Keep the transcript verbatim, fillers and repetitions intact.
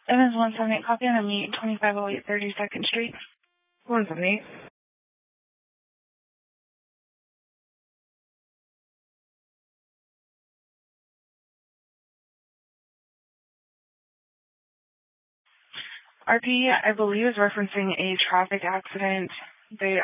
It is one seventy-eight copy on a meet twenty-five oh eight thirty-second Street. one seventy-eight. R P, I believe, is referencing a traffic accident. They